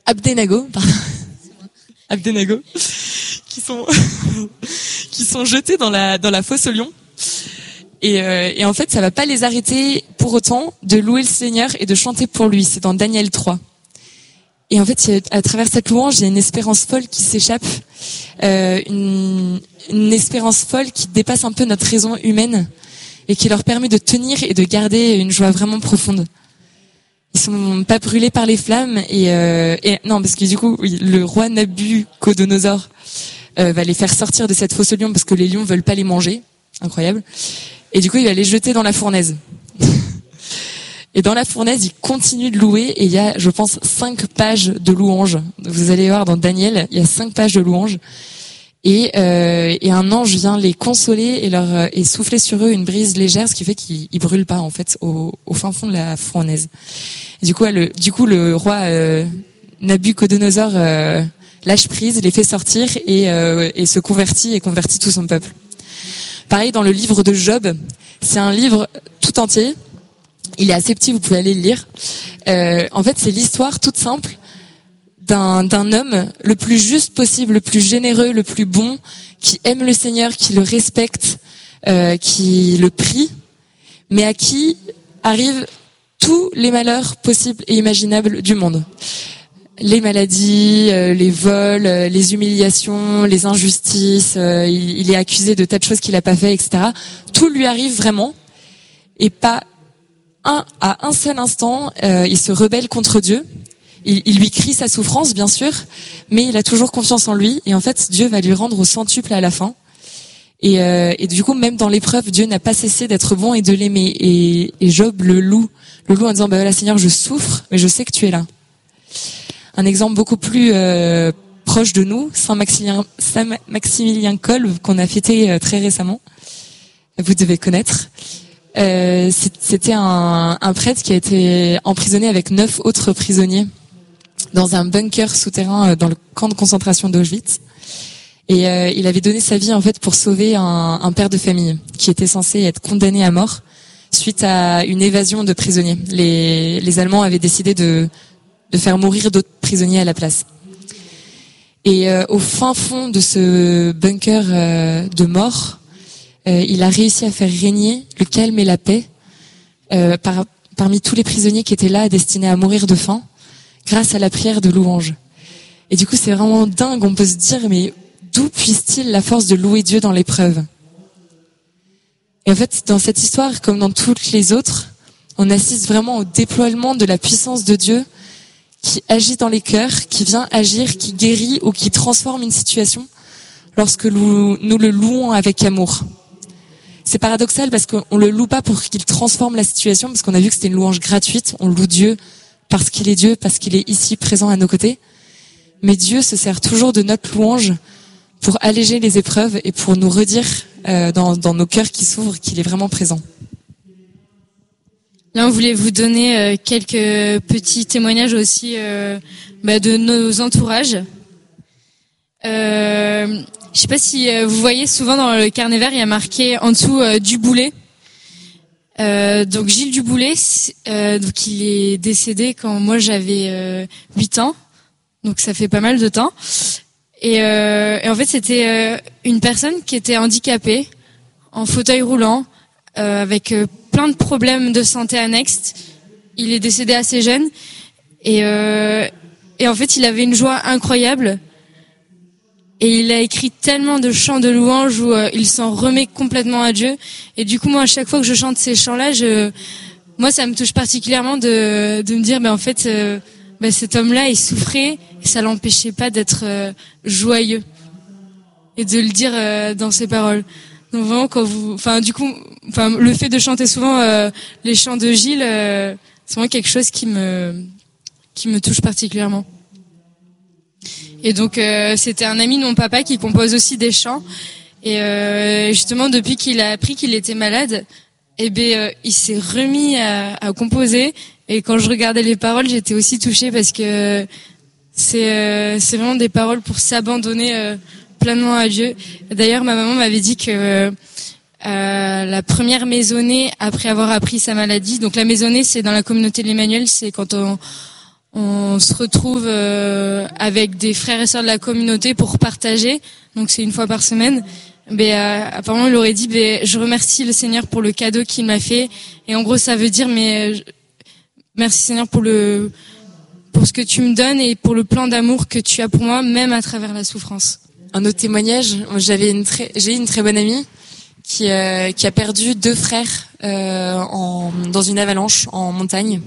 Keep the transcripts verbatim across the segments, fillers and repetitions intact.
Abdenago, pardon. Abdenago, qui sont qui sont jetés dans la dans la fosse aux lions. Et, euh, et en fait, ça va pas les arrêter pour autant de louer le Seigneur et de chanter pour lui. C'est dans Daniel trois. Et en fait, à travers cette louange, il y a une espérance folle qui s'échappe, euh, une, une espérance folle qui dépasse un peu notre raison humaine et qui leur permet de tenir et de garder une joie vraiment profonde. Ils sont pas brûlés par les flammes et, euh, et non, parce que du coup, oui, le roi Nabucodonosor euh, va les faire sortir de cette fosse aux lions parce que les lions veulent pas les manger. Incroyable. Et du coup, il va les jeter dans la fournaise. Et dans la fournaise, il continue de louer et il y a, je pense, cinq pages de louanges. Vous allez voir dans Daniel, il y a cinq pages de louanges. Et, euh, et un ange vient les consoler et leur et souffler sur eux une brise légère, ce qui fait qu'ils ils brûlent pas en fait au, au fin fond de la fournaise. Et du coup, le, du coup, le roi euh, Nabucodonosor euh, lâche prise, les fait sortir et, euh, et se convertit et convertit tout son peuple. Pareil dans le livre de Job, c'est un livre tout entier. Il est assez petit, vous pouvez aller le lire. Euh, en fait, c'est l'histoire toute simple d'un, d'un homme le plus juste possible, le plus généreux, le plus bon, qui aime le Seigneur, qui le respecte, euh, qui le prie, mais à qui arrivent tous les malheurs possibles et imaginables du monde. Les maladies, euh, les vols, euh, les humiliations, les injustices, euh, il, il est accusé de tas de choses qu'il n'a pas fait, et cetera. Tout lui arrive vraiment, et pas un à un seul instant, euh, il se rebelle contre Dieu. Il, il lui crie sa souffrance, bien sûr, mais il a toujours confiance en lui, et en fait, Dieu va lui rendre au centuple à la fin. Et, euh, et du coup, même dans l'épreuve, Dieu n'a pas cessé d'être bon et de l'aimer. Et, et Job le loue, le loue en disant, bah voilà, Seigneur, je souffre, mais je sais que tu es là. Un exemple beaucoup plus euh, proche de nous, Saint Maximilien, Saint Maximilien Kolbe, qu'on a fêté euh, très récemment. Vous devez connaître. Euh, c'était un, un prêtre qui a été emprisonné avec neuf autres prisonniers dans un bunker souterrain euh, dans le camp de concentration d'Auschwitz. Et euh, il avait donné sa vie en fait pour sauver un, un père de famille qui était censé être condamné à mort suite à une évasion de prisonniers. Les, les Allemands avaient décidé de de faire mourir d'autres prisonniers à la place. Et euh, au fin fond de ce bunker euh, de mort, euh, il a réussi à faire régner le calme et la paix euh, par, parmi tous les prisonniers qui étaient là, destinés à mourir de faim, grâce à la prière de louange. Et du coup, c'est vraiment dingue, on peut se dire, mais d'où puise-t-il la force de louer Dieu dans l'épreuve ? Et en fait, dans cette histoire, comme dans toutes les autres, on assiste vraiment au déploiement de la puissance de Dieu qui agit dans les cœurs, qui vient agir, qui guérit ou qui transforme une situation lorsque nous, nous le louons avec amour. C'est paradoxal parce qu'on le loue pas pour qu'il transforme la situation, parce qu'on a vu que c'était une louange gratuite. On loue Dieu parce qu'il est Dieu, parce qu'il est ici présent à nos côtés. Mais Dieu se sert toujours de notre louange pour alléger les épreuves et pour nous redire euh, dans, dans nos cœurs qui s'ouvrent qu'il est vraiment présent. Là, on voulait vous donner euh, quelques petits témoignages aussi euh, bah, de nos entourages. Euh, je sais pas si euh, vous voyez souvent dans le carnet vert, il y a marqué en dessous euh, Duboulet. Euh, donc Gilles Duboulet, euh, donc il est décédé quand moi j'avais euh, huit ans, donc ça fait pas mal de temps. Et, euh, et en fait, c'était euh, une personne qui était handicapée, en fauteuil roulant, euh, avec euh, plein de problèmes de santé annexes. Il est décédé assez jeune et, euh, et en fait il avait une joie incroyable et il a écrit tellement de chants de louanges où euh, il s'en remet complètement à Dieu. Et du coup moi à chaque fois que je chante ces chants-là, je, moi ça me touche particulièrement de, de me dire ben en fait euh, ben, cet homme-là il souffrait et ça l'empêchait pas d'être euh, joyeux et de le dire euh, dans ses paroles. Donc vraiment quand vous, enfin du coup, enfin le fait de chanter souvent euh, les chants de Gilles, euh, c'est vraiment quelque chose qui me qui me touche particulièrement. Et donc euh, c'était un ami de mon papa qui compose aussi des chants. Et euh, justement depuis qu'il a appris qu'il était malade, eh ben euh, il s'est remis à, à composer. Et quand je regardais les paroles, j'étais aussi touchée parce que c'est euh, c'est vraiment des paroles pour s'abandonner euh, pleinement à Dieu. D'ailleurs, ma maman m'avait dit que euh, la première maisonnée après avoir appris sa maladie, donc la maisonnée, c'est dans la communauté de l'Emmanuel, c'est quand on, on se retrouve euh, avec des frères et sœurs de la communauté pour partager. Donc c'est une fois par semaine. Mais euh, apparemment, il aurait dit, ben, je remercie le Seigneur pour le cadeau qu'il m'a fait. Et en gros, ça veut dire, mais euh, merci Seigneur pour le pour ce que tu me donnes et pour le plan d'amour que tu as pour moi, même à travers la souffrance. Un autre témoignage, j'avais une très, j'ai une très bonne amie qui euh, qui a perdu deux frères euh, en dans une avalanche en montagne.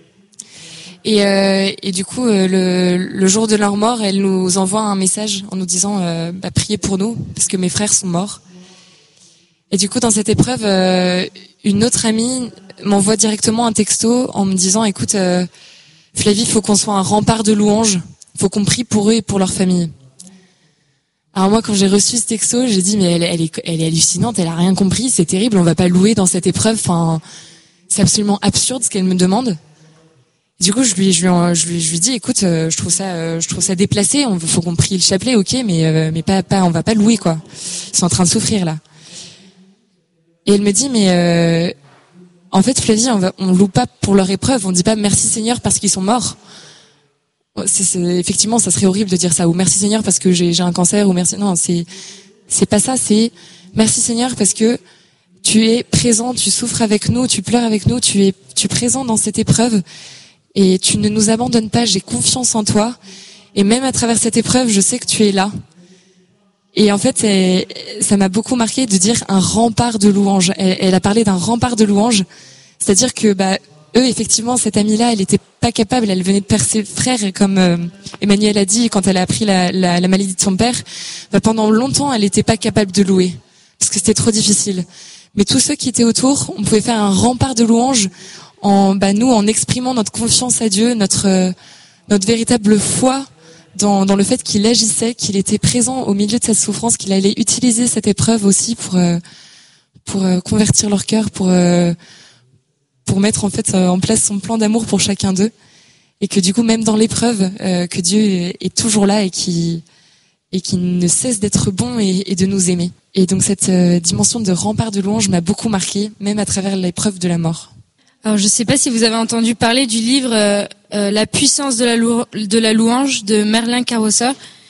Et, euh, et du coup, euh, le, le jour de leur mort, elle nous envoie un message en nous disant euh, bah, priez pour nous parce que mes frères sont morts. Et du coup, dans cette épreuve, euh, une autre amie m'envoie directement un texto en me disant écoute, euh, Flavie, il faut qu'on soit un rempart de louanges, il faut qu'on prie pour eux et pour leur famille. Alors moi, quand j'ai reçu ce texto, j'ai dit mais elle, elle est, elle est hallucinante, elle a rien compris, c'est terrible, on va pas louer dans cette épreuve. Enfin, c'est absolument absurde ce qu'elle me demande. Du coup, je lui, je lui, je lui, je lui dis, écoute, euh, je trouve ça, euh, je trouve ça déplacé. On faut qu'on prie le chapelet, ok, mais, euh, mais pas, pas, on va pas louer quoi. Ils sont en train de souffrir là. Et elle me dit, mais euh, en fait, Flavie, on, va, on loue pas pour leur épreuve. On dit pas merci Seigneur parce qu'ils sont morts. C'est, c'est, effectivement, ça serait horrible de dire ça. Ou merci Seigneur parce que j'ai, j'ai un cancer. Ou merci. Non, c'est, c'est pas ça. C'est merci Seigneur parce que tu es présent, tu souffres avec nous, tu pleures avec nous, tu es, tu es présent dans cette épreuve. Et tu ne nous abandonnes pas, j'ai confiance en toi. Et même à travers cette épreuve, je sais que tu es là. Et en fait, c'est, ça m'a beaucoup marqué de dire un rempart de louanges. Elle, elle a parlé d'un rempart de louanges. C'est-à-dire que, bah, eux, effectivement, cette amie-là, elle était pas capable, elle venait de perdre ses frères. Et comme euh, Emmanuel a dit, quand elle a appris la, la, la maladie de son père, bah, pendant longtemps, elle était pas capable de louer. Parce que c'était trop difficile. Mais tous ceux qui étaient autour, on pouvait faire un rempart de louanges en bah nous en exprimant notre confiance à Dieu, notre euh, notre véritable foi dans dans le fait qu'il agissait, qu'il était présent au milieu de cette souffrance, qu'il allait utiliser cette épreuve aussi pour euh, pour euh, convertir leur cœur, pour euh, pour mettre en fait euh, en place son plan d'amour pour chacun d'eux, et que du coup même dans l'épreuve, euh, que Dieu est, est toujours là et qui et qui ne cesse d'être bon et, et de nous aimer. Et donc cette euh, dimension de rempart de louange m'a beaucoup marquée, même à travers l'épreuve de la mort. Alors, je ne sais pas si vous avez entendu parler du livre euh, euh, La puissance de la, lou- de la louange de Merlin Carossa.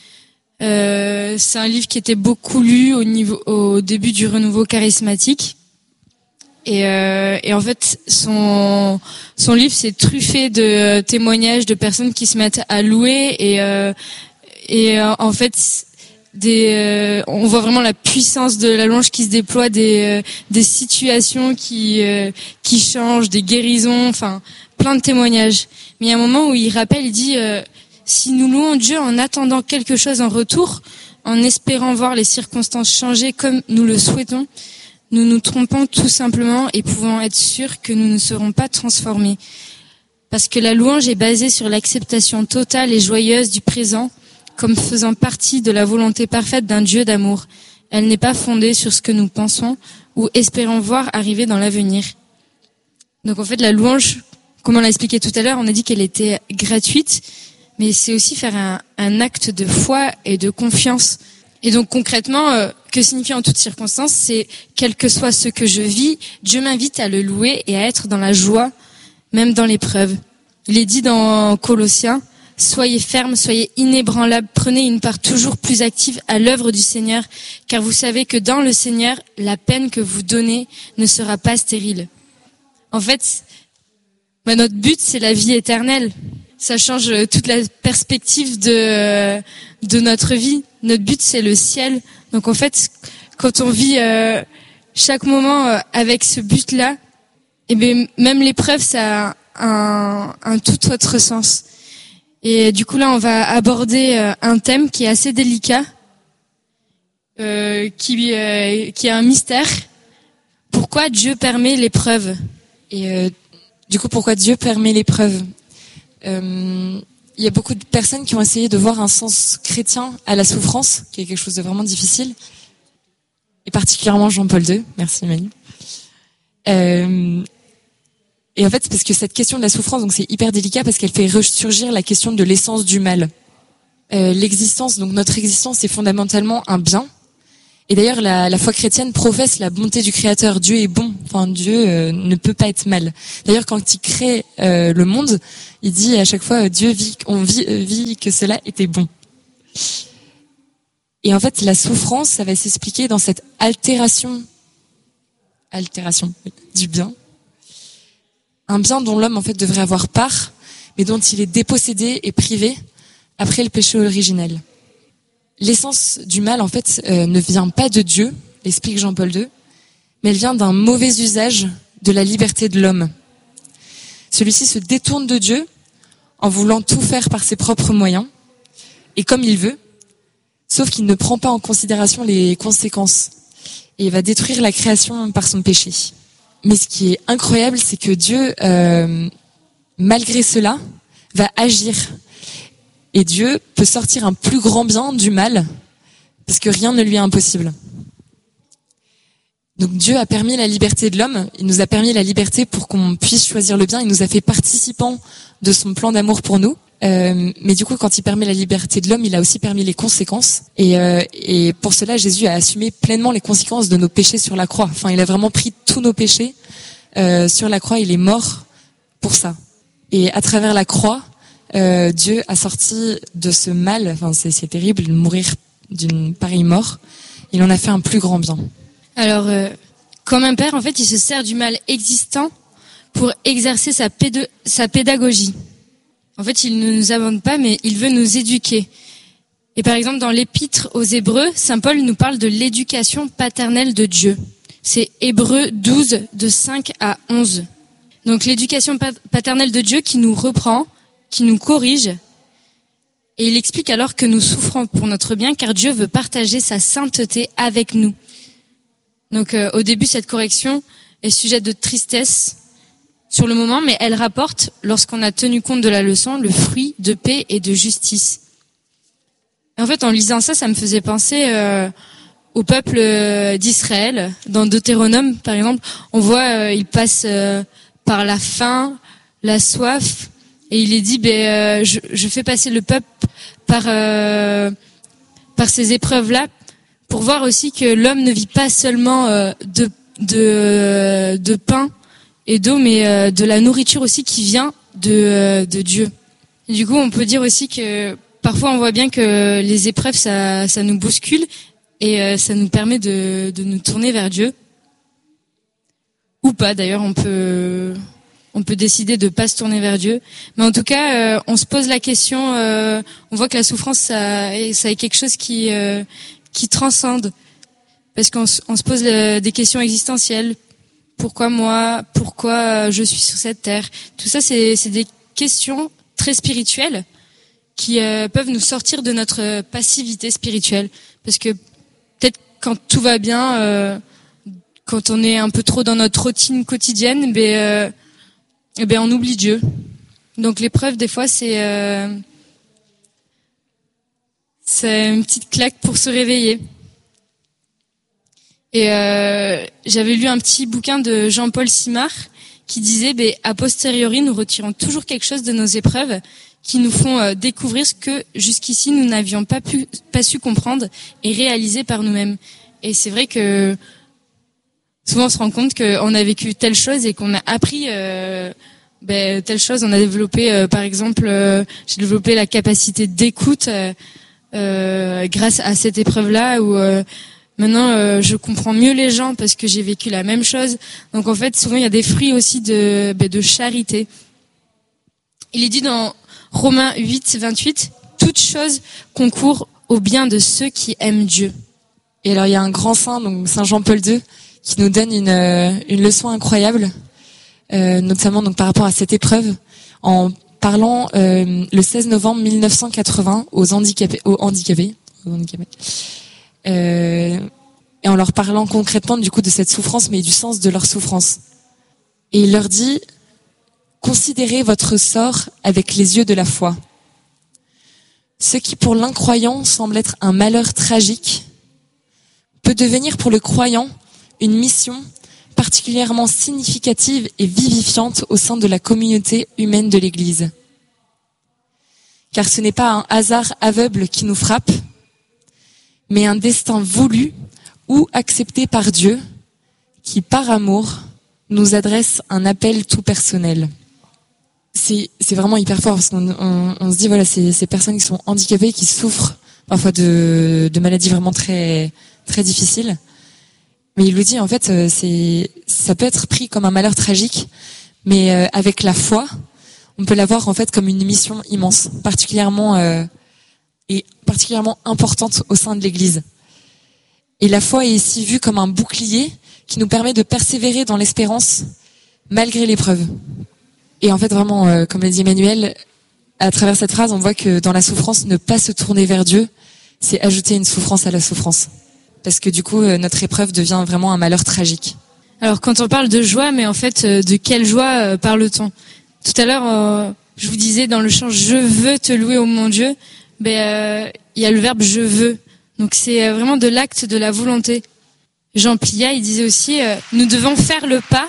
Euh, c'est un livre qui était beaucoup lu au, niveau, au début du renouveau charismatique. Et, euh, et en fait, son, son livre, c'est truffé de témoignages de personnes qui se mettent à louer. Et, euh, et euh, en fait... Des, euh, on voit vraiment la puissance de la louange qui se déploie, des, euh, des situations qui, euh, qui changent, des guérisons, enfin plein de témoignages. Mais il y a un moment où il rappelle, il dit euh, si nous louons Dieu en attendant quelque chose en retour, en espérant voir les circonstances changer comme nous le souhaitons, nous nous trompons tout simplement et pouvons être sûrs que nous ne serons pas transformés. Parce que la louange est basée sur l'acceptation totale et joyeuse du présent, comme faisant partie de la volonté parfaite d'un Dieu d'amour. Elle n'est pas fondée sur ce que nous pensons ou espérons voir arriver dans l'avenir. Donc en fait, la louange, comme on l'a expliqué tout à l'heure, on a dit qu'elle était gratuite, mais c'est aussi faire un, un acte de foi et de confiance. Et donc concrètement, euh, que signifie en toutes circonstances, c'est quel que soit ce que je vis, Dieu m'invite à le louer et à être dans la joie, même dans l'épreuve. Il est dit dans Colossiens, soyez fermes, soyez inébranlables, prenez une part toujours plus active à l'œuvre du Seigneur, car vous savez que dans le Seigneur, la peine que vous donnez ne sera pas stérile. En fait, bah, notre but, c'est la vie éternelle. Ça change toute la perspective de, de notre vie. Notre but, c'est le ciel. Donc en fait, quand on vit euh, chaque moment euh, avec ce but-là, et bien même l'épreuve, ça a un, un tout autre sens. Et du coup là, on va aborder euh, un thème qui est assez délicat, euh, qui, euh, qui est un mystère. Pourquoi Dieu permet l'épreuve ? Et euh, du coup, pourquoi Dieu permet l'épreuve ? euh, Il y a beaucoup de personnes qui ont essayé de voir un sens chrétien à la souffrance, qui est quelque chose de vraiment difficile. Et particulièrement Jean-Paul deux. Merci Manu. Euh, Et en fait, c'est parce que cette question de la souffrance, donc c'est hyper délicat parce qu'elle fait ressurgir la question de l'essence du mal. Euh, l'existence, donc notre existence, est fondamentalement un bien. Et d'ailleurs, la, la foi chrétienne professe la bonté du Créateur. Dieu est bon. Enfin, Dieu euh, ne peut pas être mal. D'ailleurs, quand il crée euh, le monde, il dit à chaque fois, Dieu vit, on vit, euh, vit que cela était bon. Et en fait, la souffrance, ça va s'expliquer dans cette altération, altération oui, du bien. Un bien dont l'homme, en fait, devrait avoir part, mais dont il est dépossédé et privé après le péché originel. L'essence du mal, en fait, euh, ne vient pas de Dieu, explique Jean-Paul deux, mais elle vient d'un mauvais usage de la liberté de l'homme. Celui-ci se détourne de Dieu en voulant tout faire par ses propres moyens et comme il veut, sauf qu'il ne prend pas en considération les conséquences et il va détruire la création par son péché. Mais ce qui est incroyable, c'est que Dieu, euh, malgré cela, va agir. Et Dieu peut sortir un plus grand bien du mal, parce que rien ne lui est impossible. Donc Dieu a permis la liberté de l'homme, il nous a permis la liberté pour qu'on puisse choisir le bien, il nous a fait participants de son plan d'amour pour nous. Euh, mais du coup, quand il permet la liberté de l'homme, il a aussi permis les conséquences. Et, euh, et pour cela, Jésus a assumé pleinement les conséquences de nos péchés sur la croix. Enfin, il a vraiment pris tous nos péchés euh, sur la croix, il est mort pour ça. Et à travers la croix, euh, Dieu a sorti de ce mal, enfin c'est, c'est terrible de mourir d'une pareille mort, il en a fait un plus grand bien. Alors, euh, comme un père, en fait, il se sert du mal existant pour exercer sa, pédo- sa pédagogie. En fait, il ne nous abandonne pas, mais il veut nous éduquer. Et par exemple, dans l'Épître aux Hébreux, saint Paul nous parle de l'éducation paternelle de Dieu. C'est Hébreux douze, de cinq à onze. Donc l'éducation paternelle de Dieu qui nous reprend, qui nous corrige. Et il explique alors que nous souffrons pour notre bien, car Dieu veut partager sa sainteté avec nous. Donc euh, au début, cette correction est sujette de tristesse sur le moment, mais elle rapporte, lorsqu'on a tenu compte de la leçon, le fruit de paix et de justice. Et en fait, en lisant ça, ça me faisait penser euh, au peuple euh, d'Israël. Dans Deutéronome, par exemple, on voit, euh, il passe euh, par la faim, la soif, et il est dit, ben, euh, je, je fais passer le peuple par euh, par ces épreuves-là, pour voir aussi que l'homme ne vit pas seulement euh, de de de pain et d'eau, mais euh, de la nourriture aussi qui vient de euh, de Dieu. Et du coup, on peut dire aussi que parfois on voit bien que les épreuves ça ça nous bouscule et euh, ça nous permet de de nous tourner vers Dieu. Ou pas d'ailleurs, on peut on peut décider de pas se tourner vers Dieu, mais en tout cas, euh, on se pose la question, euh, on voit que la souffrance ça ça est quelque chose qui euh, qui transcende, parce qu'on on se pose le, des questions existentielles. Pourquoi moi? Pourquoi je suis sur cette terre? Tout ça, c'est, c'est des questions très spirituelles qui euh, peuvent nous sortir de notre passivité spirituelle. Parce que peut-être quand tout va bien, euh, quand on est un peu trop dans notre routine quotidienne, ben, euh, eh ben on oublie Dieu. Donc l'épreuve, des fois, c'est euh, c'est une petite claque pour se réveiller. Et euh, j'avais lu un petit bouquin de Jean-Paul Simard qui disait ben, « A posteriori, nous retirons toujours quelque chose de nos épreuves qui nous font euh, découvrir ce que jusqu'ici nous n'avions pas pu, pas su comprendre et réaliser par nous-mêmes. » Et c'est vrai que souvent on se rend compte qu'on a vécu telle chose et qu'on a appris euh, ben, telle chose. On a développé, euh, par exemple, euh, j'ai développé la capacité d'écoute euh, euh, grâce à cette épreuve-là où... Euh, Maintenant, euh, je comprends mieux les gens parce que j'ai vécu la même chose. Donc, en fait, souvent, il y a des fruits aussi de, ben, de charité. Il est dit dans Romains huit, vingt-huit, « Toute chose concourt au bien de ceux qui aiment Dieu. » Et alors, il y a un grand saint, donc Saint Jean-Paul deux, qui nous donne une, euh, une leçon incroyable, euh, notamment donc par rapport à cette épreuve, en parlant euh, le seize novembre mille neuf cent quatre-vingts aux handicapés, aux handicapés, aux handicapés. Euh, et en leur parlant concrètement du coup de cette souffrance, mais du sens de leur souffrance. Et il leur dit, considérez votre sort avec les yeux de la foi. Ce qui pour l'incroyant semble être un malheur tragique peut devenir pour le croyant une mission particulièrement significative et vivifiante au sein de la communauté humaine de l'Église. Car ce n'est pas un hasard aveugle qui nous frappe, mais un destin voulu ou accepté par Dieu, qui par amour nous adresse un appel tout personnel. C'est, c'est vraiment hyper fort parce qu'on on, on se dit, voilà, c'est ces personnes qui sont handicapées, qui souffrent parfois de, de maladies vraiment très, très difficiles. Mais il le dit, en fait, c'est, ça peut être pris comme un malheur tragique, mais euh, avec la foi, on peut l'avoir en fait comme une mission immense, particulièrement euh, et particulièrement importante au sein de l'Église. Et la foi est ici vue comme un bouclier qui nous permet de persévérer dans l'espérance malgré l'épreuve. Et en fait, vraiment, euh, comme l'a dit Emmanuel, à travers cette phrase, on voit que dans la souffrance, ne pas se tourner vers Dieu, c'est ajouter une souffrance à la souffrance. Parce que du coup, euh, notre épreuve devient vraiment un malheur tragique. Alors, quand on parle de joie, mais en fait, euh, de quelle joie euh, parle-t-on ? Tout à l'heure, euh, je vous disais dans le chant « Je veux te louer, ô mon Dieu », ben, euh, il y a le verbe « je veux ». Donc, c'est vraiment de l'acte de la volonté. Jean Plia, il disait aussi euh, « Nous devons faire le pas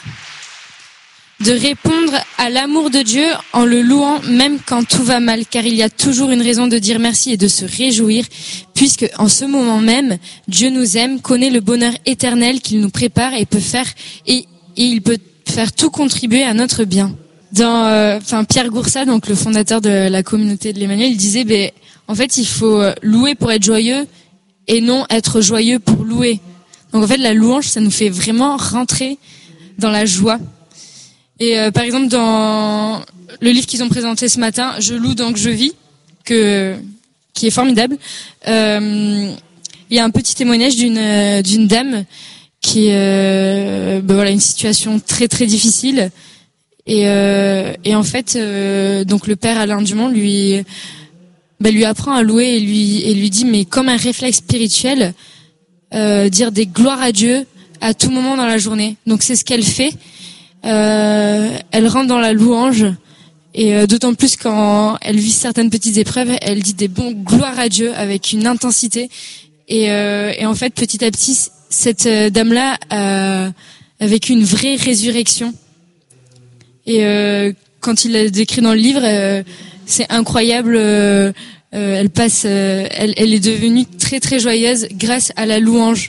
de répondre à l'amour de Dieu en le louant même quand tout va mal, car il y a toujours une raison de dire merci et de se réjouir, puisque en ce moment même, Dieu nous aime, connaît le bonheur éternel qu'il nous prépare et peut faire et, et il peut faire tout contribuer à notre bien. » Dans, euh, enfin Pierre Goursat, donc le fondateur de la communauté de l'Emmanuel, il disait, ben en fait, il faut louer pour être joyeux et non être joyeux pour louer. Donc en fait, la louange, ça nous fait vraiment rentrer dans la joie. Et euh, par exemple, dans le livre qu'ils ont présenté ce matin, Je loue donc je vis, que qui est formidable, euh, il y a un petit témoignage d'une euh, d'une dame qui euh, ben voilà, une situation très très difficile. Et, euh, et en fait, euh, donc le père Alain Dumont lui ben, lui apprend à louer et lui et lui dit, mais comme un réflexe spirituel, euh, dire des gloires à Dieu à tout moment dans la journée. Donc c'est ce qu'elle fait. Euh, elle rentre dans la louange et euh, d'autant plus quand elle vit certaines petites épreuves, elle dit des bons gloires à Dieu avec une intensité et, euh, et en fait petit à petit cette euh, dame-là a, a vécu une vraie résurrection et euh, quand il l'a décrit dans le livre, euh, c'est incroyable. Euh, euh, elle passe, euh, elle, elle est devenue très très joyeuse grâce à la louange.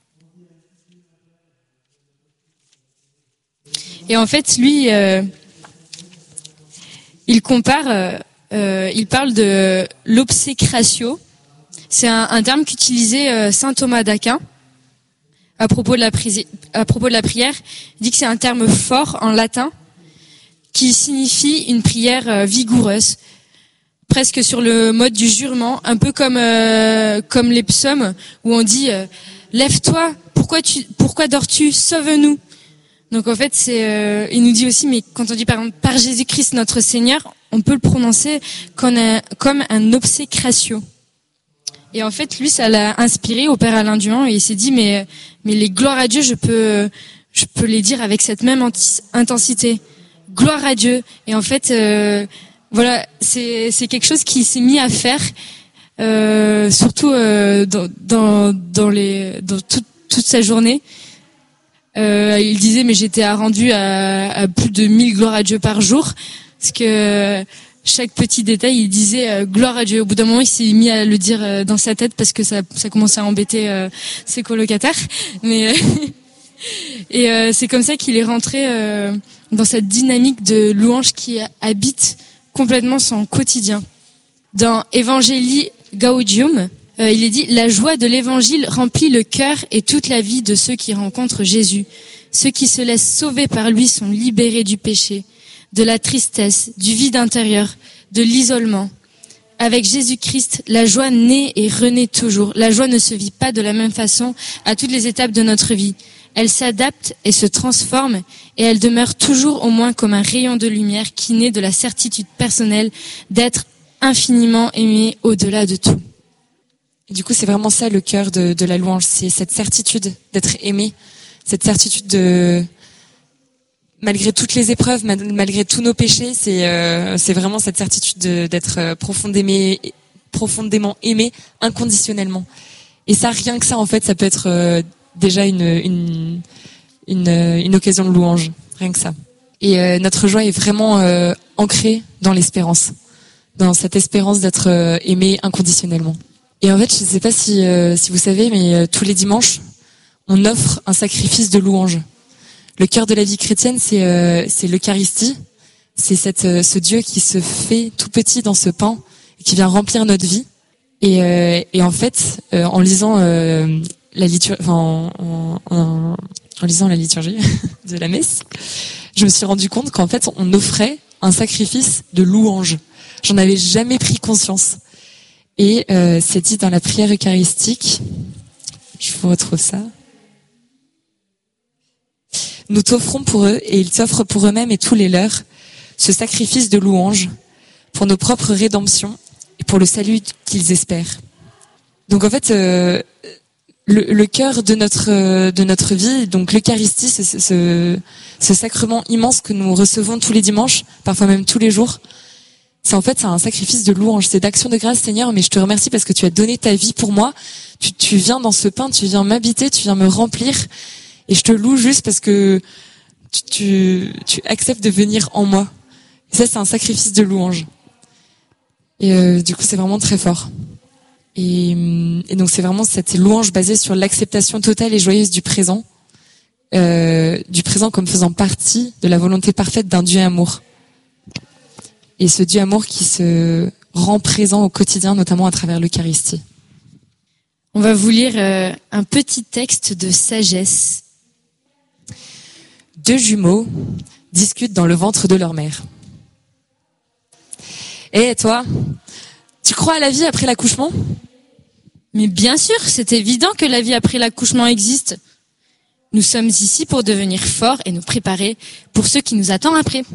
Et en fait, lui, euh, il compare, euh, euh, il parle de l'obsécratio. C'est un, un terme qu'utilisait euh, saint Thomas d'Aquin à propos de la pri- à propos de la prière. Il dit que c'est un terme fort en latin qui signifie une prière euh, vigoureuse, presque sur le mode du jurement, un peu comme euh, comme les psaumes où on dit euh, lève-toi, pourquoi tu pourquoi dors-tu, sauve-nous. Donc en fait, c'est, euh, il nous dit aussi, mais quand on dit par exemple par Jésus-Christ notre Seigneur, on peut le prononcer comme un, comme un obsécratio. Et en fait, lui, ça l'a inspiré au père Alain Dumont et il s'est dit, mais mais les gloires à Dieu, je peux je peux les dire avec cette même anti- intensité. Gloire à Dieu. Et en fait, euh, voilà, c'est c'est quelque chose qu'il s'est mis à faire, euh, surtout euh, dans dans dans les dans toute toute sa journée. Euh, il disait, mais j'étais rendu à, à plus de mille gloires à Dieu par jour, parce que chaque petit détail, il disait euh, gloire à Dieu. Au bout d'un moment, il s'est mis à le dire euh, dans sa tête parce que ça, ça commençait à embêter euh, ses colocataires. Mais euh, et euh, c'est comme ça qu'il est rentré euh, dans cette dynamique de louange qui habite complètement son quotidien. Dans Evangelii Gaudium, Euh, il est dit, la joie de l'évangile remplit le cœur et toute la vie de ceux qui rencontrent Jésus. Ceux qui se laissent sauver par lui sont libérés du péché, de la tristesse, du vide intérieur, de l'isolement. Avec Jésus-Christ, la joie naît et renaît toujours. La joie ne se vit pas de la même façon à toutes les étapes de notre vie. Elle s'adapte et se transforme et elle demeure toujours au moins comme un rayon de lumière qui naît de la certitude personnelle d'être infiniment aimé au-delà de tout. Et du coup, c'est vraiment ça le cœur de, de la louange, c'est cette certitude d'être aimé, cette certitude de, malgré toutes les épreuves, malgré tous nos péchés, c'est euh, c'est vraiment cette certitude de, d'être profondément, profondément aimé inconditionnellement. Et ça, rien que ça, en fait, ça peut être euh, déjà une, une une une occasion de louange, rien que ça. Et euh, notre joie est vraiment euh, ancrée dans l'espérance, dans cette espérance d'être euh, aimé inconditionnellement. Et en fait, je ne sais pas si, euh, si vous savez, mais euh, tous les dimanches, on offre un sacrifice de louange. Le cœur de la vie chrétienne, c'est euh, c'est l'Eucharistie. C'est cette euh, ce Dieu qui se fait tout petit dans ce pain et qui vient remplir notre vie. Et, euh, et en fait, euh, en lisant euh, la liturgie, enfin, en, en, en lisant la liturgie de la messe, je me suis rendu compte qu'en fait, on offrait un sacrifice de louange. J'en avais jamais pris conscience. Et euh, c'est dit dans la prière eucharistique. Je vous retrouve ça. Nous t'offrons pour eux, et ils t'offrent pour eux-mêmes et tous les leurs, ce sacrifice de louange pour nos propres rédemptions et pour le salut qu'ils espèrent. Donc en fait, euh, le, le cœur de notre euh, de notre vie, donc l'Eucharistie, ce, ce, ce sacrement immense que nous recevons tous les dimanches, parfois même tous les jours, c'est en fait c'est un sacrifice de louange, c'est d'action de grâce, Seigneur, mais je te remercie parce que tu as donné ta vie pour moi. Tu, tu viens dans ce pain, tu viens m'habiter, tu viens me remplir. Et je te loue juste parce que tu, tu, tu acceptes de venir en moi. Et ça, c'est un sacrifice de louange. Et euh, du coup, c'est vraiment très fort. Et, et donc, c'est vraiment cette louange basée sur l'acceptation totale et joyeuse du présent. Euh, du présent comme faisant partie de la volonté parfaite d'un Dieu amour. Et ce Dieu amour qui se rend présent au quotidien, notamment à travers l'Eucharistie. On va vous lire euh, un petit texte de sagesse. Deux jumeaux discutent dans le ventre de leur mère. Et toi, tu crois à la vie après l'accouchement ? Mais bien sûr, c'est évident que la vie après l'accouchement existe. Nous sommes ici pour devenir forts et nous préparer pour ce qui nous attend après.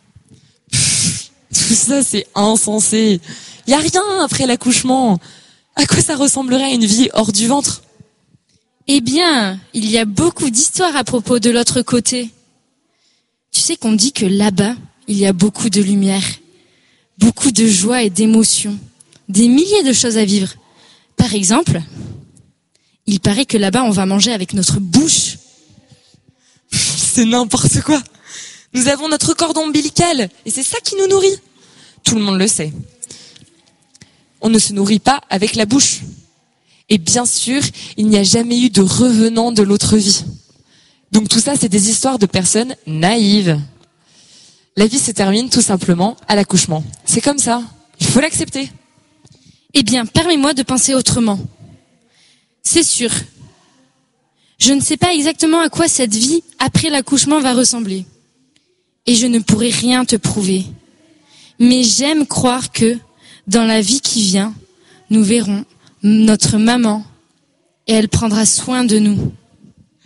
Tout ça, c'est insensé. Il n'y a rien après l'accouchement. À quoi ça ressemblerait à une vie hors du ventre ? Eh bien, il y a beaucoup d'histoires à propos de l'autre côté. Tu sais qu'on dit que là-bas, il y a beaucoup de lumière, beaucoup de joie et d'émotion, des milliers de choses à vivre. Par exemple, il paraît que là-bas, on va manger avec notre bouche. C'est n'importe quoi. Nous avons notre cordon ombilical et c'est ça qui nous nourrit. Tout le monde le sait. On ne se nourrit pas avec la bouche. Et bien sûr, il n'y a jamais eu de revenant de l'autre vie. Donc tout ça, c'est des histoires de personnes naïves. La vie se termine tout simplement à l'accouchement. C'est comme ça. Il faut l'accepter. Eh bien, permets-moi de penser autrement. C'est sûr. Je ne sais pas exactement à quoi cette vie après l'accouchement va ressembler. Et je ne pourrai rien te prouver. Mais j'aime croire que, dans la vie qui vient, nous verrons notre maman et elle prendra soin de nous. Maman ?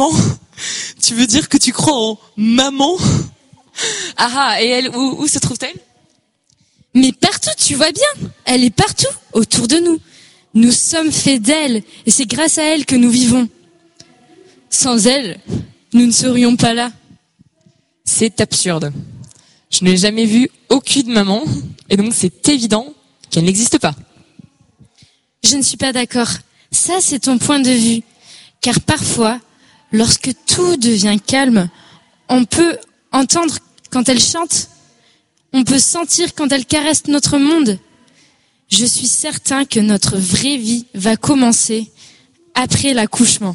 Tu veux dire que tu crois en maman ? Ah ah, et elle, où, où se trouve-t-elle ? Mais partout, tu vois bien. Elle est partout, autour de nous. Nous sommes faits d'elle et c'est grâce à elle que nous vivons. Sans elle, nous ne serions pas là. C'est absurde. Je n'ai jamais vu aucune maman et donc c'est évident qu'elle n'existe pas. Je ne suis pas d'accord. Ça, c'est ton point de vue. Car parfois, lorsque tout devient calme, on peut entendre quand elle chante. On peut sentir quand elle caresse notre monde. Je suis certain que notre vraie vie va commencer après l'accouchement.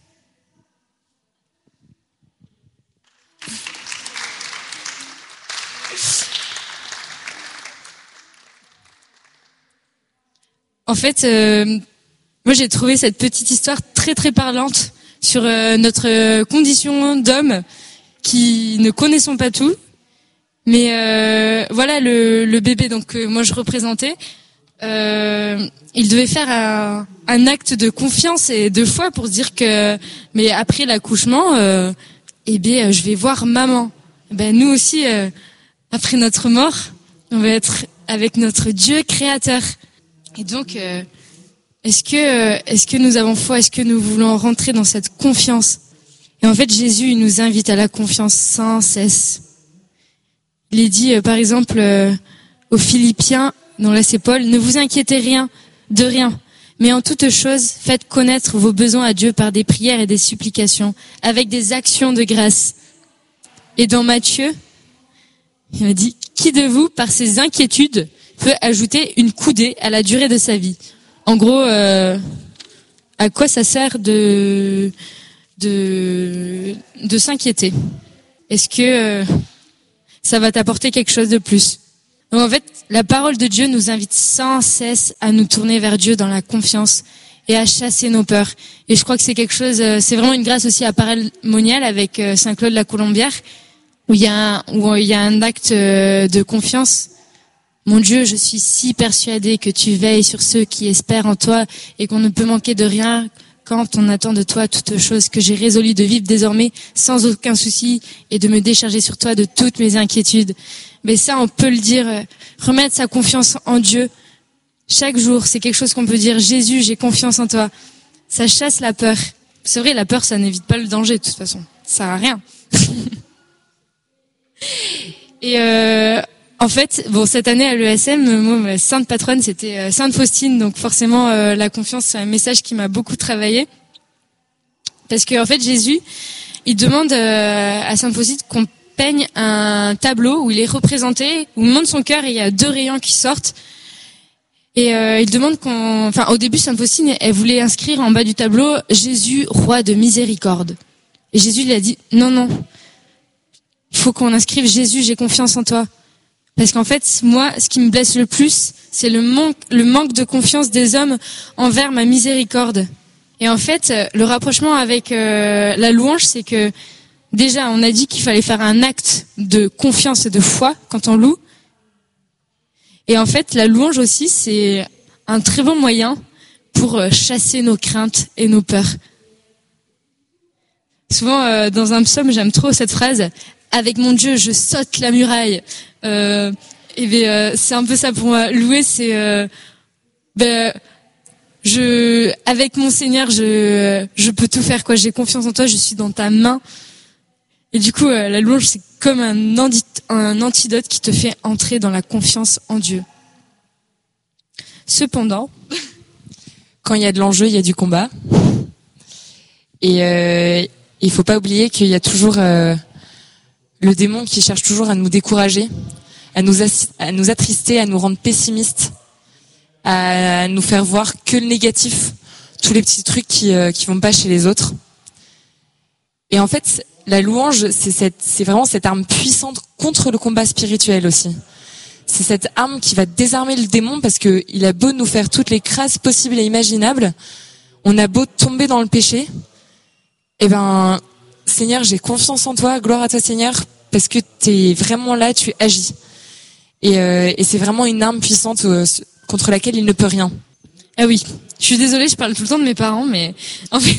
En fait, euh, moi j'ai trouvé cette petite histoire très très parlante sur euh, notre condition d'homme qui ne connaissons pas tout. Mais euh, voilà le, le bébé donc que moi je représentais, euh, il devait faire un, un acte de confiance et de foi pour se dire que mais après l'accouchement, euh, eh bien je vais voir maman. Ben nous aussi euh, après notre mort, on va être avec notre Dieu créateur. Et donc, euh, est-ce que euh, est-ce que nous avons foi? Est-ce que nous voulons rentrer dans cette confiance? Et en fait, Jésus il nous invite à la confiance sans cesse. Il est dit, euh, par exemple, euh, aux Philippiens, dont là c'est Paul, ne vous inquiétez rien, de rien, mais en toute chose, faites connaître vos besoins à Dieu par des prières et des supplications, avec des actions de grâce. Et dans Matthieu, il m'a dit, qui de vous, par ses inquiétudes, peut ajouter une coudée à la durée de sa vie? En gros, euh, à quoi ça sert de de, de s'inquiéter. Est-ce que euh, ça va t'apporter quelque chose de plus? Donc en fait, la parole de Dieu nous invite sans cesse à nous tourner vers Dieu dans la confiance et à chasser nos peurs. Et je crois que c'est quelque chose, euh, c'est vraiment une grâce aussi à Paray-le-Monial avec euh, Saint-Claude la Colombière, où il y a un, où il y a un acte euh, de confiance. Mon Dieu, je suis si persuadée que tu veilles sur ceux qui espèrent en toi et qu'on ne peut manquer de rien quand on attend de toi toutes choses, que j'ai résolu de vivre désormais sans aucun souci et de me décharger sur toi de toutes mes inquiétudes. Mais ça, on peut le dire, euh, remettre sa confiance en Dieu. Chaque jour, c'est quelque chose qu'on peut dire, Jésus, j'ai confiance en toi. Ça chasse la peur. C'est vrai, la peur, ça n'évite pas le danger, de toute façon. Ça sert à rien. Et euh, en fait, bon, cette année à l'E S M, moi, ma sainte patronne, c'était euh, Sainte Faustine, donc forcément, euh, la confiance, c'est un message qui m'a beaucoup travaillé. Parce que en fait, Jésus, il demande euh, à Sainte Faustine qu'on peigne un tableau où il est représenté, où il montre son cœur et il y a deux rayons qui sortent. Et euh, il demande qu'on, enfin, au début, Sainte Faustine, elle voulait inscrire en bas du tableau Jésus, roi de miséricorde. Et Jésus lui a dit non, non. Il faut qu'on inscrive Jésus, j'ai confiance en toi. Parce qu'en fait, moi, ce qui me blesse le plus, c'est le manque, le manque de confiance des hommes envers ma miséricorde. Et en fait, le rapprochement avec euh, la louange, c'est que déjà, on a dit qu'il fallait faire un acte de confiance et de foi quand on loue. Et en fait, la louange aussi, c'est un très bon moyen pour chasser nos craintes et nos peurs. Souvent, euh, dans un psaume, j'aime trop cette phrase. Avec mon Dieu, je saute la muraille. Euh, et ben, euh, c'est un peu ça pour moi. Louer, c'est, euh, ben, je, avec mon Seigneur, je, je peux tout faire, quoi. J'ai confiance en toi, je suis dans ta main. Et du coup, euh, la louange, c'est comme un, andi- un antidote qui te fait entrer dans la confiance en Dieu. Cependant, quand il y a de l'enjeu, il y a du combat. Et euh, il faut pas oublier qu'il y a toujours euh, le démon qui cherche toujours à nous décourager, à nous, assi- à nous attrister, à nous rendre pessimistes, à nous faire voir que le négatif, tous les petits trucs qui euh, qui vont pas chez les autres. Et en fait, la louange, c'est cette, c'est vraiment cette arme puissante contre le combat spirituel aussi. C'est cette arme qui va désarmer le démon parce que il a beau nous faire toutes les crasses possibles et imaginables, on a beau tomber dans le péché, eh ben, Seigneur, j'ai confiance en toi, gloire à toi Seigneur, parce que t'es vraiment là, tu agis. Et, euh, et c'est vraiment une arme puissante euh, contre laquelle il ne peut rien. Ah oui, je suis désolée, je parle tout le temps de mes parents, mais en fait,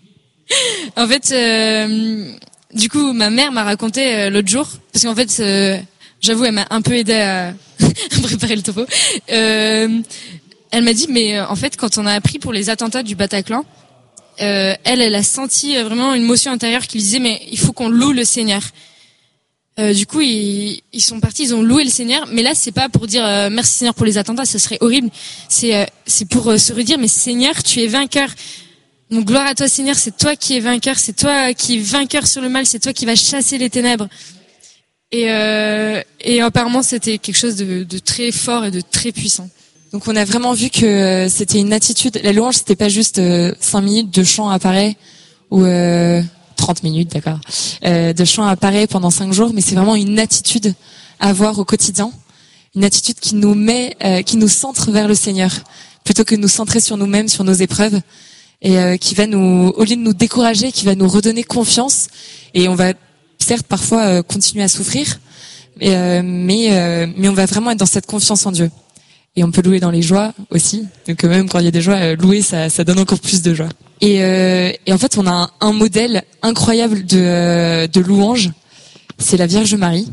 en fait, euh, du coup, ma mère m'a raconté euh, l'autre jour, parce qu'en fait, euh, j'avoue, elle m'a un peu aidée à, à préparer le topo. Euh, elle m'a dit, mais euh, en fait, quand on a appris pour les attentats du Bataclan, euh, elle, elle a senti vraiment une motion intérieure qui lui disait, mais il faut qu'on loue le Seigneur. Euh, du coup, ils, ils sont partis, ils ont loué le Seigneur, mais là, c'est pas pour dire euh, merci Seigneur pour les attentats, ce serait horrible. C'est, euh, c'est pour euh, se redire, mais Seigneur, tu es vainqueur. Donc gloire à toi Seigneur, c'est toi qui es vainqueur, c'est toi qui es vainqueur sur le mal, c'est toi qui vas chasser les ténèbres. Et, euh, et apparemment c'était quelque chose de, de très fort et de très puissant. Donc on a vraiment vu que c'était une attitude. La louange, c'était pas juste euh, cinq minutes de chant à Paray ou euh, trente minutes, d'accord, euh, de chant à Paray pendant cinq jours, mais c'est vraiment une attitude à avoir au quotidien, une attitude qui nous met, euh, qui nous centre vers le Seigneur, plutôt que de nous centrer sur nous-mêmes, sur nos épreuves. Et euh, qui va nous, au lieu de nous décourager, qui va nous redonner confiance. Et on va certes parfois euh, continuer à souffrir, mais euh, mais, euh, mais on va vraiment être dans cette confiance en Dieu. Et on peut louer dans les joies aussi. Donc même quand il y a des joies, euh, louer ça, ça donne encore plus de joie. Et, euh, et en fait, on a un, un modèle incroyable de, euh, de louange. C'est la Vierge Marie.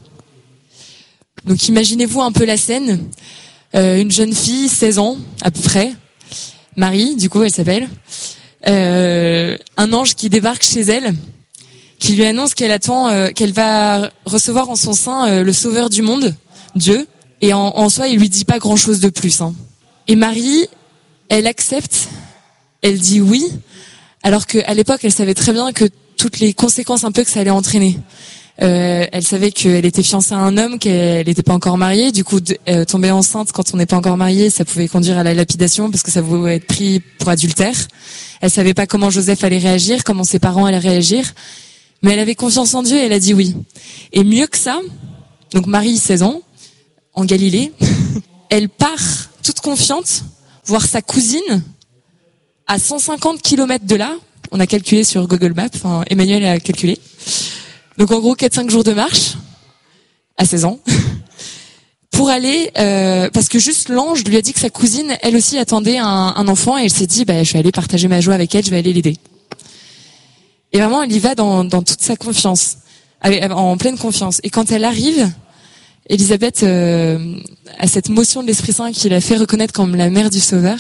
Donc imaginez-vous un peu la scène. Euh, une jeune fille, seize ans à peu près. Marie, du coup, elle s'appelle. Euh, un ange qui débarque chez elle, qui lui annonce qu'elle attend, euh, qu'elle va recevoir en son sein euh, le Sauveur du monde, Dieu. Et en, en soi, il lui dit pas grand-chose de plus. Hein. Et Marie, elle accepte, elle dit oui, alors qu'à l'époque, elle savait très bien que toutes les conséquences un peu que ça allait entraîner. Euh, elle savait qu'elle était fiancée à un homme, qu'elle n'était pas encore mariée. Du coup, de, euh, tomber enceinte quand on n'est pas encore marié, ça pouvait conduire à la lapidation parce que ça pouvait être pris pour adultère. Elle savait pas comment Joseph allait réagir, comment ses parents allaient réagir. Mais elle avait confiance en Dieu et elle a dit oui. Et mieux que ça, donc Marie, seize ans, en Galilée, elle part toute confiante voir sa cousine à cent cinquante kilomètres de là. On a calculé sur Google Maps, enfin Emmanuel a calculé. Donc en gros quatre cinq jours de marche à seize ans pour aller euh, parce que juste l'ange lui a dit que sa cousine elle aussi attendait un, un enfant et elle s'est dit bah je vais aller partager ma joie avec elle, je vais aller l'aider. Et vraiment elle y va dans, dans toute sa confiance, avec, en pleine confiance. Et quand elle arrive, Élisabeth euh, a cette motion de l'Esprit Saint qui l'a fait reconnaître comme la mère du Sauveur.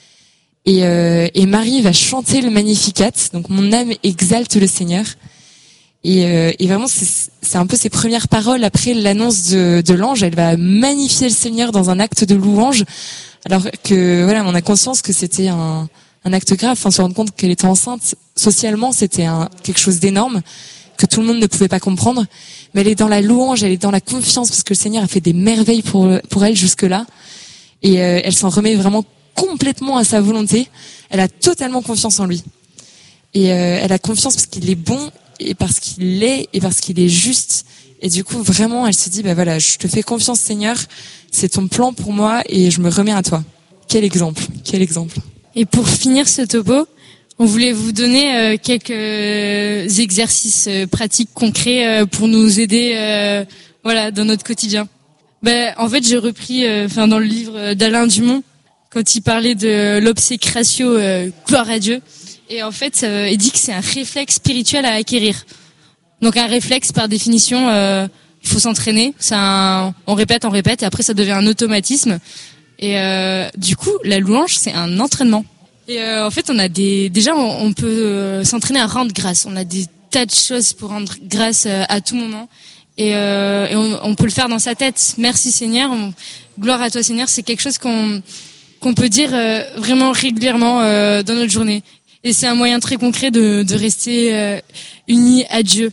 Et, euh, et Marie va chanter le Magnificat, donc mon âme exalte le Seigneur. Et, euh, et vraiment, c'est, c'est un peu ses premières paroles après l'annonce de, de l'ange. Elle va magnifier le Seigneur dans un acte de louange, alors que voilà, on a conscience que c'était un, un acte grave. Enfin, se rendre compte qu'elle était enceinte, socialement, c'était un, quelque chose d'énorme que tout le monde ne pouvait pas comprendre. Mais elle est dans la louange, elle est dans la confiance parce que le Seigneur a fait des merveilles pour pour elle jusque-là. Et euh, elle s'en remet vraiment complètement à sa volonté. Elle a totalement confiance en lui. Et euh, elle a confiance parce qu'il est bon. Et parce qu'il est, et parce qu'il est juste. Et du coup, vraiment, elle se dit, bah voilà, je te fais confiance, Seigneur. C'est ton plan pour moi et je me remets à toi. Quel exemple, quel exemple. Et pour finir ce topo, on voulait vous donner euh, quelques exercices euh, pratiques concrets euh, pour nous aider, euh, voilà, dans notre quotidien. Ben, en fait, j'ai repris, enfin, euh, dans le livre d'Alain Dumont, quand il parlait de l'obsécratio, euh, gloire à Dieu. Et en fait, euh, il dit que c'est un réflexe spirituel à acquérir. Donc un réflexe, par définition, euh, il faut s'entraîner. C'est un, on répète, on répète, et après ça devient un automatisme. Et euh, du coup, la louange, c'est un entraînement. Et euh, en fait, on a des, déjà, on, on peut euh, s'entraîner à rendre grâce. On a des tas de choses pour rendre grâce euh, à tout moment. Et, euh, et on, on peut le faire dans sa tête. Merci Seigneur, on, gloire à toi Seigneur. C'est quelque chose qu'on qu'on peut dire euh, vraiment régulièrement euh, dans notre journée. Et c'est un moyen très concret de, de rester euh, unis à Dieu.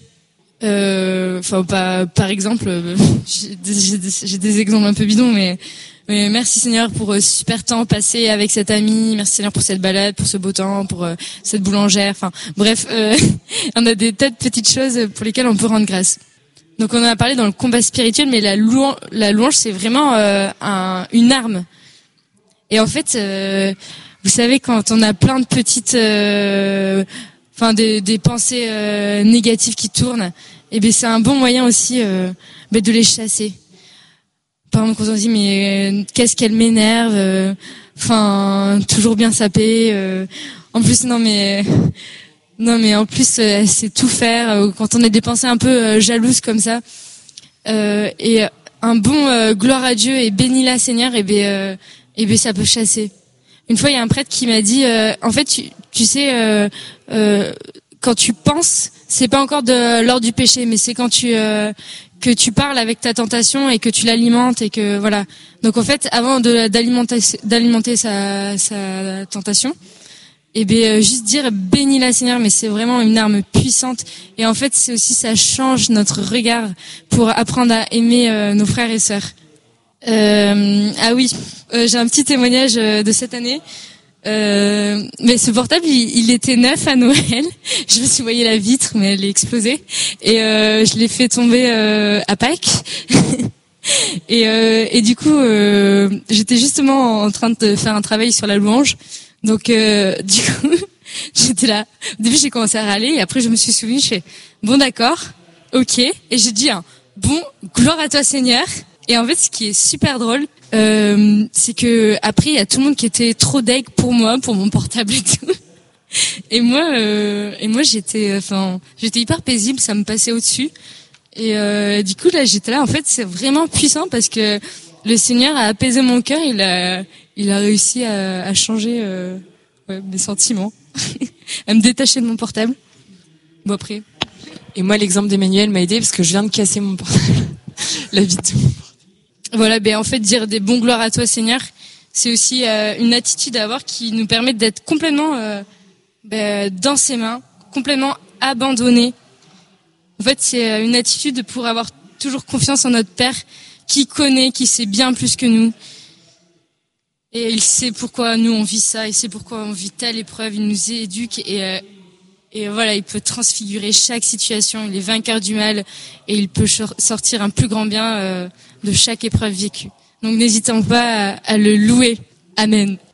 Euh, enfin, pas, par exemple, euh, j'ai, des, j'ai, des, j'ai des exemples un peu bidons, mais, mais merci Seigneur pour euh, ce super temps passé avec cet ami. Merci Seigneur pour cette balade, pour ce beau temps, pour euh, cette boulangère. Enfin, bref, euh, on a des tas de petites choses pour lesquelles on peut rendre grâce. Donc, on en a parlé dans le combat spirituel, mais la louange, la louange, c'est vraiment euh, un, une arme. Et en fait. Euh, Vous savez, quand on a plein de petites, euh, enfin des, des pensées euh, négatives qui tournent, et ben c'est un bon moyen aussi euh, ben de les chasser. Par exemple, quand on se dit mais euh, qu'est-ce qu'elle m'énerve, enfin euh, toujours bien sapée. Euh, en plus non mais non mais en plus euh, elle sait tout faire. Euh, quand on a des pensées un peu euh, jalouses comme ça, euh, et un bon euh, gloire à Dieu et bénis-la Seigneur, et ben euh, et ben ça peut chasser. Une fois, il y a un prêtre qui m'a dit, euh, en fait, tu, tu sais, euh, euh, quand tu penses, c'est pas encore de l'ordre du péché, mais c'est quand tu euh, que tu parles avec ta tentation et que tu l'alimentes et que voilà. Donc en fait, avant de d'alimenter d'alimenter sa, sa tentation, et ben euh, juste dire bénis la Seigneur, mais c'est vraiment une arme puissante. Et en fait, c'est aussi ça change notre regard pour apprendre à aimer euh, nos frères et sœurs. Euh, ah oui, euh, j'ai un petit témoignage euh, de cette année. Euh, mais ce portable, il, il était neuf à Noël. Je me suis voyé la vitre, mais elle est explosée. Et euh, je l'ai fait tomber euh, à Pâques. et, euh, et du coup, euh, j'étais justement en train de faire un travail sur la louange. Donc, euh, du coup, j'étais là. Au début, j'ai commencé à râler. Et après, je me suis souvenue. Je fais, bon d'accord, ok. Et j'ai dit, hein, bon, gloire à toi Seigneur. Et en fait, ce qui est super drôle, euh, c'est que après, il y a tout le monde qui était trop deg pour moi, pour mon portable et tout. Et moi, euh, et moi, j'étais, enfin, j'étais hyper paisible, ça me passait au-dessus. Et euh, du coup, là, j'étais là. En fait, c'est vraiment puissant parce que le Seigneur a apaisé mon cœur. Il a, il a réussi à, à changer euh, ouais, mes sentiments, à me détacher de mon portable. Bon après. Et moi, l'exemple d'Emmanuel m'a aidé parce que je viens de casser mon portable. La vie de tout. Voilà, ben en fait dire des bons gloires à toi Seigneur, c'est aussi euh, une attitude à avoir qui nous permet d'être complètement euh, ben, dans ses mains, complètement abandonné En fait, c'est une attitude pour avoir toujours confiance en notre Père, qui connaît, qui sait bien plus que nous. Et il sait pourquoi nous on vit ça, il sait pourquoi on vit telle épreuve, il nous éduque et euh, et voilà, il peut transfigurer chaque situation, il est vainqueur du mal et il peut sortir un plus grand bien euh, de chaque épreuve vécue. Donc n'hésitons pas à, à le louer. Amen.